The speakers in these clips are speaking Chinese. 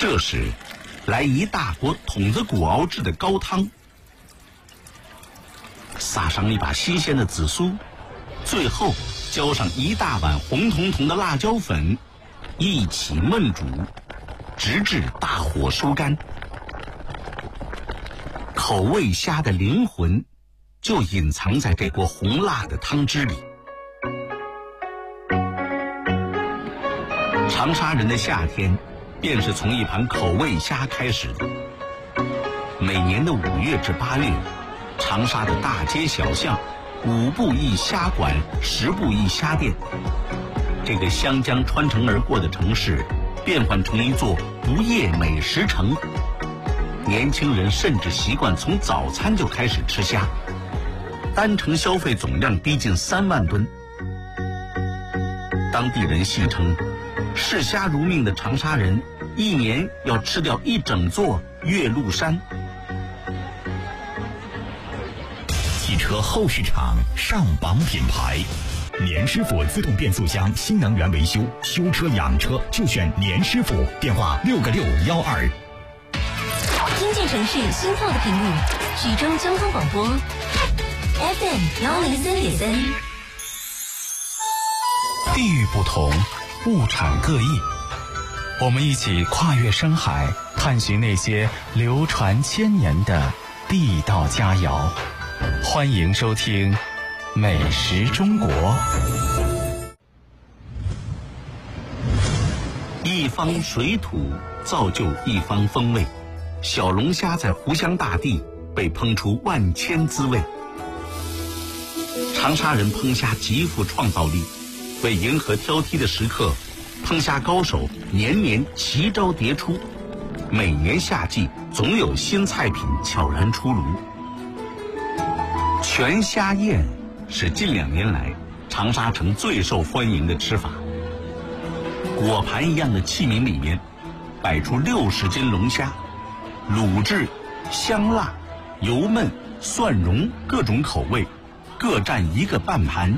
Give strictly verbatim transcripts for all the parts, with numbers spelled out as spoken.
这时，来一大锅筒子骨熬制的高汤，撒上一把新鲜的紫苏，最后浇上一大碗红彤彤的辣椒粉，一起焖煮，直至大火收干。口味虾的灵魂就隐藏在这锅红辣的汤汁里。长沙人的夏天便是从一盘口味虾开始的。每年的五月至八月，长沙的大街小巷，五步一虾馆，十步一虾店，这个湘江穿城而过的城市变换成一座不夜美食城。年轻人甚至习惯从早餐就开始吃虾，单城消费总量逼近三万吨。当地人戏称，视虾如命的长沙人一年要吃掉一整座岳麓山。 汽车后市场上榜品牌，年师傅自动变速箱新能源维修，修车养车就选年师傅，电话六个六幺二。 听见城市心跳的频率，徐州交通广播 F M 幺零三点三。 地域不同，物产各异，我们一起跨越深海，探寻那些流传千年的地道佳肴。欢迎收听《美食中国》。 一方水土造就一方风味，小龙虾在湖湘大地被烹出万千滋味。长沙人烹虾极富创造力，为迎合挑剔的食客，烹虾高手年年奇招迭出，每年夏季总有新菜品悄然出炉。全虾宴是近两年来长沙城最受欢迎的吃法。果盘一样的器皿里面摆出六十斤龙虾，卤制、香辣、油焖、蒜蓉各种口味，各占一个半盘。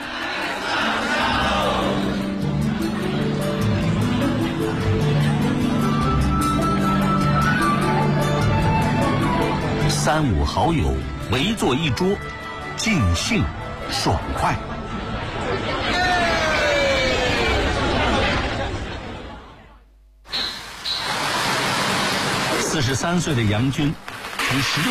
三五好友围坐一桌，尽兴爽快。四十三岁的杨军从十六